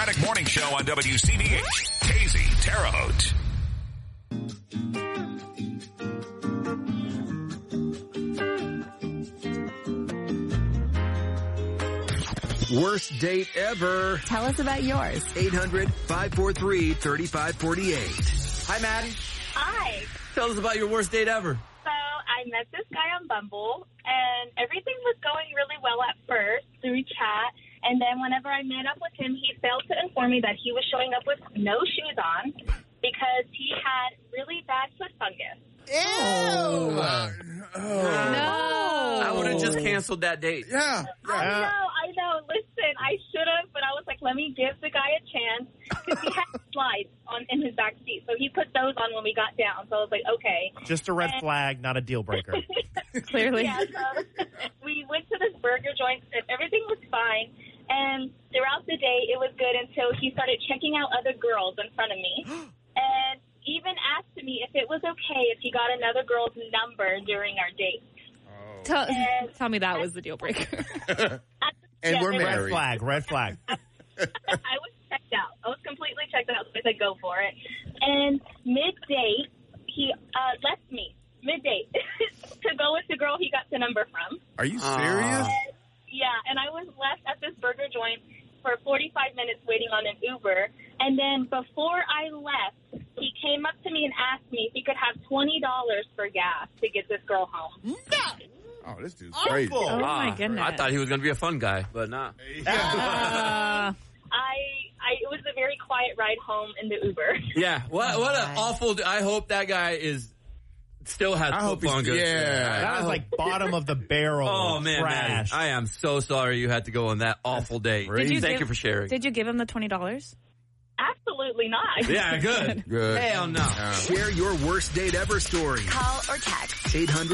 Braddock Morning Show on WCBH. Casey, Terre Haute. Worst date ever. Tell us about yours. 800-543-3548. Hi, Maddie. Hi. Tell us about your worst date ever. So I met this guy on Bumble, and everything was going really well at first through chat. And then whenever I met up with him, he failed to inform me that he was showing up with no shoes on because he had really bad foot fungus. Ew. No. I would have just canceled that date. Yeah. I know. Listen, I should have, but I was like, let me give the guy a chance because he had slides in his back seat. So he put those on when we got down. So I was like, okay. Just a red flag, not a deal breaker. Clearly. Yeah, so we went to this burger joint and everything was fine. And throughout the day, it was good until he started checking out other girls in front of me. And even asked me if it was okay if he got another girl's number during our date. Tell me that was the deal breaker. And we're Red married. flag. I was checked out. I was completely checked out, so I said go for it. And mid-date, he left me. Mid-date. To go with the girl he got the number from. Are you serious? And I was left at this burger joint for 45 minutes waiting on an Uber. And then before I left, he came up to me and asked me if he could have $20 for gas to get this girl home. No. Oh, this dude's crazy. Oh, my goodness. I thought he was going to be a fun guy, but not. It was a very quiet ride home in the Uber. Yeah, what an awful. I hope that guy still has foot fungus. That was like bottom of the barrel. Oh man, trash. Maddie, I am so sorry you had to go on that awful date. Thank you for sharing. Did you give him the $20? Absolutely not. Yeah, good. Hell no. Share your worst date ever story. Call or text.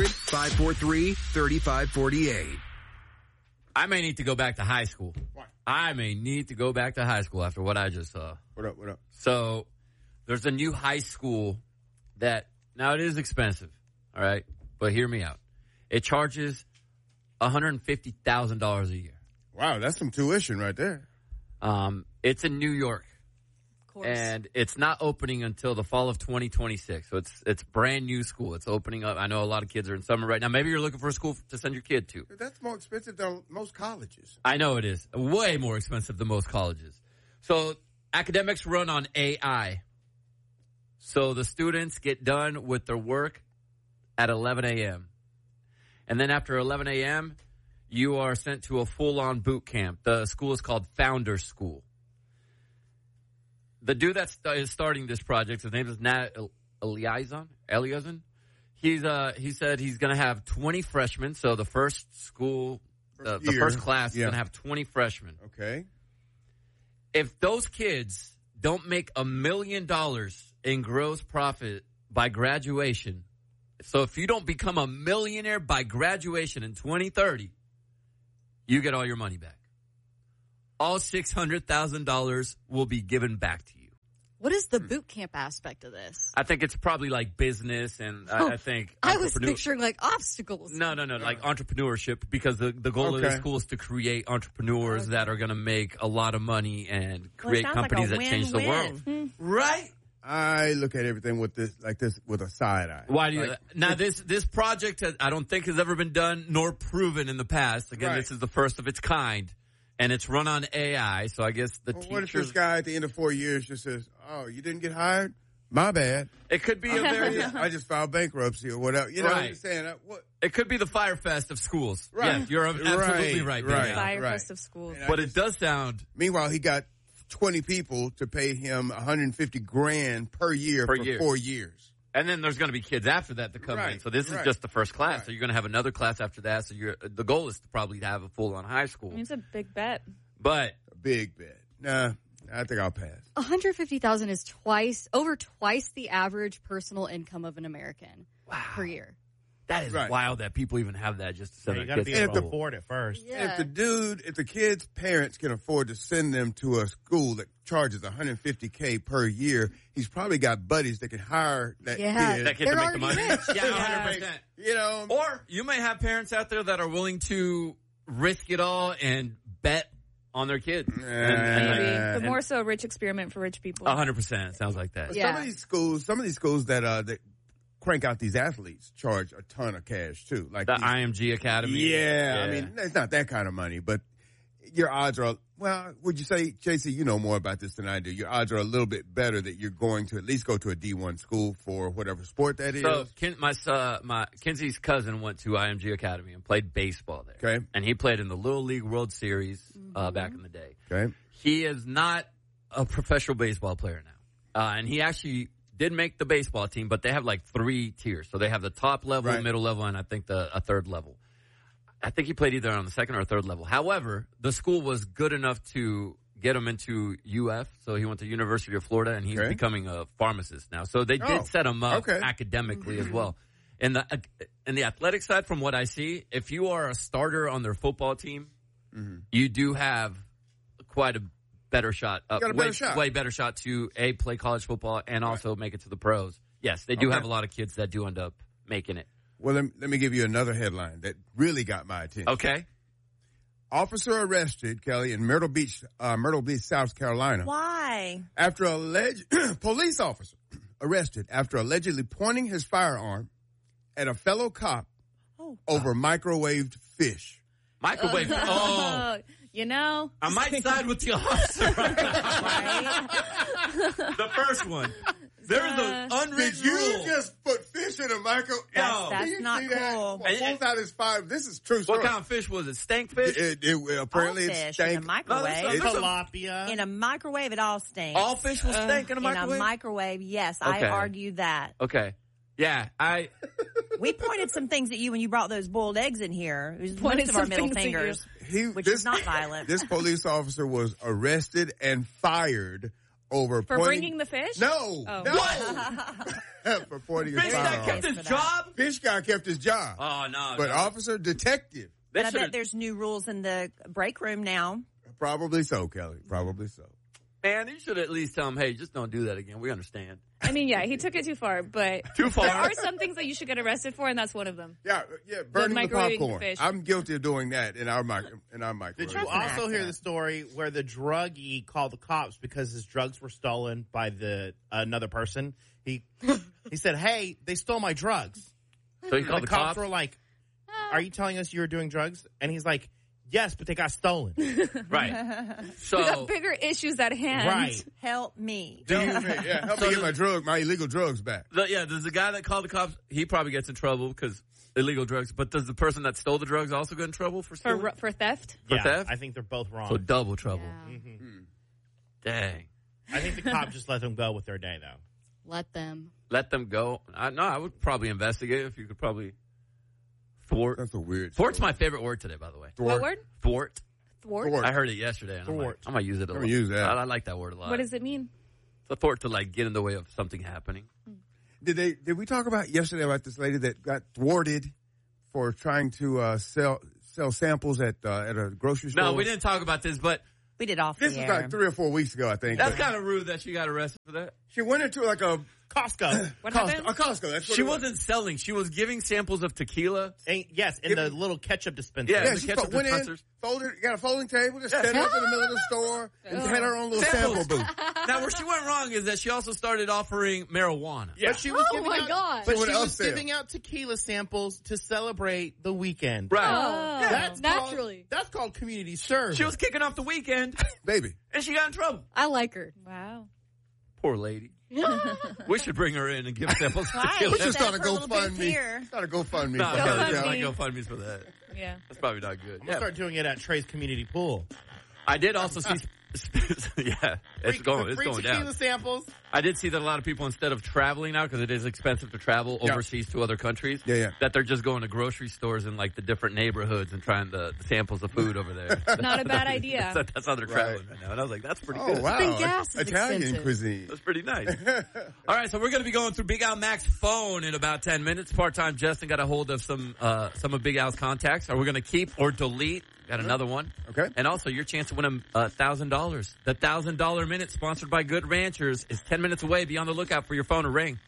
800-543-3548. I may need to go back to high school. What? I may need to go back to high school after what I just saw. What up? So there's a new high school that, now it is expensive, all right? But hear me out. It charges $150,000 a year. Wow, that's some tuition right there. It's in New York. Of course. And it's not opening until the fall of 2026. So it's brand new school. It's opening up. I know a lot of kids are in summer right now. Maybe you're looking for a school to send your kid to. That's more expensive than most colleges. I know it is. Way more expensive than most colleges. So academics run on AI. So the students get done with their work at 11 a.m. And then after 11 a.m., you are sent to a full-on boot camp. The school is called Founders School. The dude that is starting this project, his name is Nat Eliazon. He said he's going to have 20 freshmen. So the first school, the first class is going to have 20 freshmen. Okay. If those kids don't make $1 million in gross profit by graduation, so if you don't become a millionaire by graduation in 2030, you get all your money back. All $600,000 will be given back to you. What is the boot camp aspect of this? I think it's probably like business and I think I was picturing like obstacles. No, like entrepreneurship, because the goal of the school is to create entrepreneurs that are going to make a lot of money and create companies that change the world. Right? I look at everything with this with a side eye. Why do you? Now this project I don't think has ever been done nor proven in the past. Again, This is the first of its kind, and it's run on AI. So I guess the teachers. What if this guy at the end of 4 years just says, "Oh, you didn't get hired? My bad." It could be a very. I just filed bankruptcy or whatever. You know what I'm saying? It could be the Fire Fest of schools. Right. Yes, you're absolutely right. Fire Fest of schools. But it does sound. Meanwhile, he got 20 people to pay him $150,000 per year for 4 years. And then there's going to be kids after that to come in. So this is just the first class. So you're going to have another class after that. So the goal is to probably have a full-on high school. It's a big bet. But a big bet. Nah, I think I'll pass. $150,000 is over twice the average personal income of an American per year. That is wild that people even have that just to send their kids to able to afford it first. Yeah. If the kid's parents can afford to send them to a school that charges $150K per year, he's probably got buddies that can hire that kid. That kid They're to make the money. rich. Yeah, 100%. You know, or you may have parents out there that are willing to risk it all and bet on their kids. Maybe. But more so a rich experiment for rich people. 100%. Sounds like that. Yeah. Some of these schools that crank out these athletes charge a ton of cash too. Like The these- IMG Academy. Yeah, I mean, it's not that kind of money, but your odds are, well, would you say, JC, you know more about this than I do. Your odds are a little bit better that you're going to at least go to a D1 school for whatever sport that is. So my Kenzie's cousin went to IMG Academy and played baseball there. Okay. And he played in the Little League World Series back in the day. Okay. He is not a professional baseball player now. And he actually did make the baseball team, but they have like 3 tiers. So they have the top level, Right. middle level, and I think a third level. I think he played either on the second or third level. However, the school was good enough to get him into UF. So he went to University of Florida, and he's Okay. becoming a pharmacist now. So they did set him up academically as well. And the athletic side, from what I see, if you are a starter on their football team, you do have quite a better shot. got a better shot. Way better shot to play college football and also make it to the pros. Yes, they do have a lot of kids that do end up making it. Well, let me give you another headline that really got my attention. Okay. Officer arrested, Kelly, in Myrtle Beach, South Carolina. Why? After police officer arrested after allegedly pointing his firearm at a fellow cop over microwaved fish. Microwave. You know? I might side with the officer. The first one. There's an unwritten Did you rule. just put fish in a micro? That's Do you not see that? cool. Pulls out his fire. This is true story. What kind of fish was it? Stank fish? Apparently All it's fish stank. in a microwave. Tilapia. In a microwave, it all stinks. All fish will stink in a microwave? In a microwave, yes. Okay. I argue that. Okay. Yeah, We pointed some things at you when you brought those boiled eggs in here. It was Pointed most of our some middle things at you. fingers, which is not violent. This police officer was arrested and fired over For bringing the fish? No, Oh. no. For pointing his Fish guy firearm. kept his job? Fish guy kept his job. Oh, no. But no. officer detective, But I bet there's new rules in the break room now. probably so, Kelly. Probably so. Man, you should at least tell him, hey, just don't do that again. We understand. I mean, yeah, he took it too far, but Too far? there are some things that you should get arrested for, and that's one of them. Yeah, burning the microwaving popcorn. fish. I'm guilty of doing that in our microwave. Did you also hear the story where the druggie called the cops because his drugs were stolen by another person? He said, "Hey, they stole my drugs." So he called The the cops cops? were like, "Are you telling us you were doing drugs?" And he's like, "Yes, but they got stolen." Right. We So, got bigger issues at hand. Right. Help me. help me get my illegal drugs back. does the guy that called the cops, he probably gets in trouble because illegal drugs, but does the person that stole the drugs also get in trouble for stealing? For theft? For Yeah, theft? I think they're both wrong. So double trouble. Yeah. Dang. I think the cop just let them go with their day, though. Let them. Let them go. I would probably investigate if you could probably thwart. That's a weird. Thwart's my favorite word today, by the way. What word? Thwart. Thwart? Thwart. I heard it yesterday. And Thwart. I might use it a I'm lot. gonna use that. I like that word a lot. What does it mean? It's a thwart to like get in the way of something happening. Did we talk about yesterday about this lady that got thwarted for trying to sell samples at a grocery store? No, we didn't talk about this, but We did off This the was air. like 3 or 4 weeks ago, I think. that's But kind of rude that she got arrested for that. she went into like a Costco. What Costco. happened? A Costco. That's what She it was. wasn't selling. She was giving samples of tequila. And, yes, in the little ketchup dispenser. Yeah. Yeah, the she ketchup went in, dispensers. got a folding table, just set it up in the middle of the store, and had her own little sample booth. Now, where she went wrong is that she also started offering marijuana. But she was Oh, giving my out, God. But She she went was upsell. giving out tequila samples to celebrate the weekend. Right. Oh, That's naturally. That's called community service. She was kicking off the weekend, Baby. and she got in trouble. I like her. Wow. Poor lady. We should bring her in and give samples of Right. tequila. We should start a for a little bit GoFundMe. here. Start a GoFundMe. No, for no, her, there's Kelly. not GoFundMes for that. Yeah. That's probably not good. I'm going to start doing it at Trey's community pool. I did also see. Yeah, it's going free down. tequila samples. I did see that a lot of people, instead of traveling out, because it is expensive to travel Yeah. overseas to other countries, Yeah. that they're just going to grocery stores in like the different neighborhoods and trying the samples of food over there. Not a bad idea. That's how they're traveling right now. And I was like, that's pretty Oh, good. wow. Then gas is Italian expensive. cuisine. That's pretty nice. All right, so we're going to be going through Big Al Mac's phone in about 10 minutes. Part-time Justin got a hold of some of Big Al's contacts. Are we going to keep or delete? Got another one. Okay. And also, your chance to win $1,000. The $1,000 Minute, sponsored by Good Ranchers, is 10 minutes away. Be on the lookout for your phone to ring.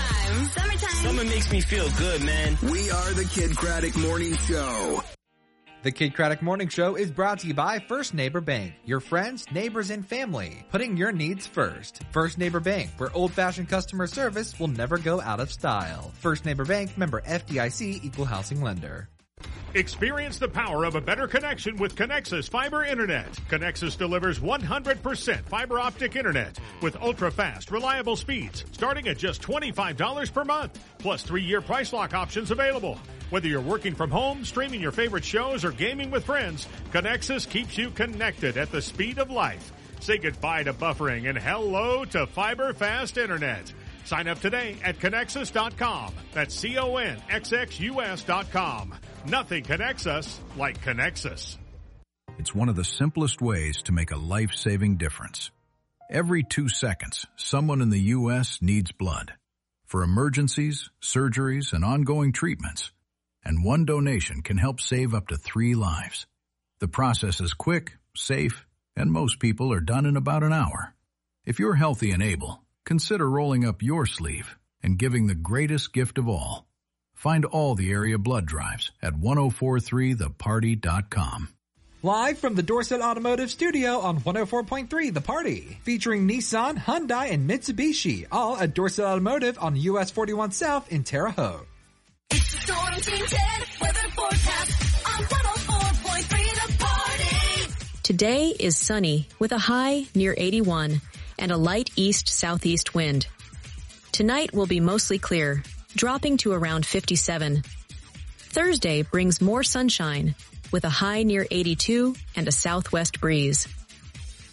Summer makes me feel good, man. We are the Kid Craddock Morning Show. The Kid Craddock Morning Show is brought to you by First Neighbor Bank. Your friends, neighbors, and family. Putting your needs first. First Neighbor Bank, where old-fashioned customer service will never go out of style. First Neighbor Bank, member FDIC, equal housing lender. Experience the power of a better connection with Connexus Fiber Internet. Connexus delivers 100% fiber optic internet with ultra-fast, reliable speeds starting at just $25 per month, plus 3-year price lock options available. Whether you're working from home, streaming your favorite shows, or gaming with friends, Connexus keeps you connected at the speed of life. Say goodbye to buffering and hello to fiber fast internet. Sign up today at Connexus.com. That's CONXXUS.com. Nothing connects us like Connexus. It's one of the simplest ways to make a life-saving difference. Every 2 seconds, someone in the U.S. needs blood for emergencies, surgeries, and ongoing treatments. And one donation can help save up to 3 lives. The process is quick, safe, and most people are done in about an hour. If you're healthy and able, consider rolling up your sleeve and giving the greatest gift of all. Find all the area blood drives at 1043theparty.com. Live from the Dorset Automotive Studio on 104.3 The Party, featuring Nissan, Hyundai, and Mitsubishi, all at Dorset Automotive on US 41 South in Terre Haute. Storm Team 10 weather forecast on 104.3 The Party. Today is sunny with a high near 81 and a light east-southeast wind. Tonight will be mostly clear, dropping to around 57. Thursday brings more sunshine with a high near 82 and a southwest breeze.